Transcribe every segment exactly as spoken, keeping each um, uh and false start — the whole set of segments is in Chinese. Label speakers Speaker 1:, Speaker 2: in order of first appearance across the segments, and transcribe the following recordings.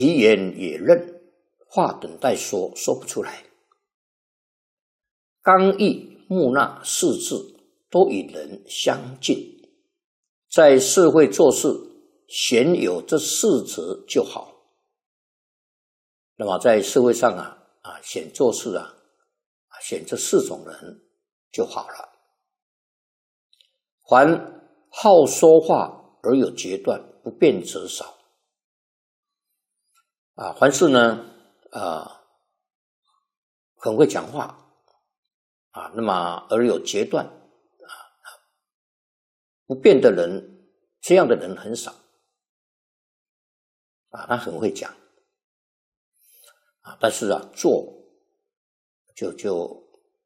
Speaker 1: 其言也认，话等待说，说不出来。刚毅木讷四字都与人相近，在社会做事鲜有这四则就好。那么在社会上啊啊显做事啊显这四种人就好了。凡好说话而有决断，不辩则少。啊，凡是呢啊很会讲话啊，那么而有决断啊不辩的人，这样的人很少啊，他很会讲啊，但是啊做就就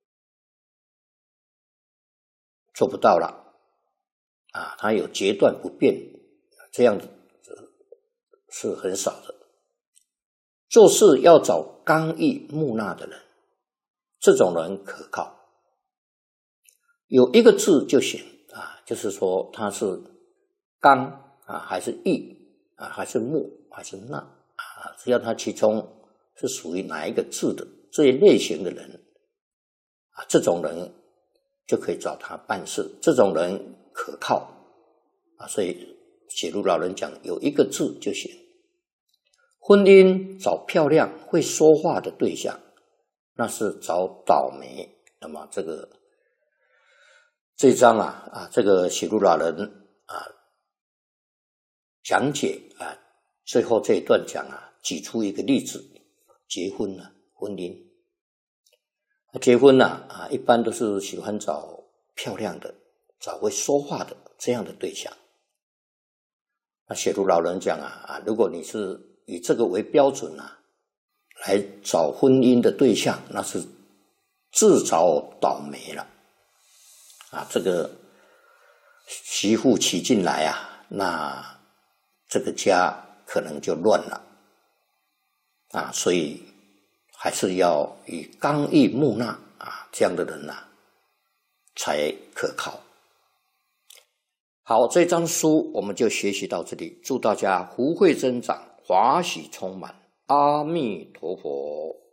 Speaker 1: 做不到了啊，他有决断不辩，这样子是很少的。做事要找刚毅木讷的人，这种人可靠。有一个字就行啊，就是说他是刚啊，还是毅啊，还是木，还是讷啊，只要他其中是属于哪一个字的这一类型的人啊，这种人就可以找他办事，这种人可靠啊，所以写入老人讲有一个字就行。婚姻找漂亮会说话的对象，那是找倒霉。那么这个这一章啊啊，这个写入老人啊讲解啊，最后这一段讲啊，举出一个例子，结婚啊，婚姻。结婚啊啊，一般都是喜欢找漂亮的，找会说话的这样的对象。那写入老人讲啊啊，如果你是以这个为标准啊，来找婚姻的对象，那是自找倒霉了啊！这个媳妇娶进来啊，那这个家可能就乱了啊！所以还是要以刚毅木讷啊这样的人啊才可靠。好，这章书我们就学习到这里，祝大家福慧增长，华喜充满，阿弥陀佛。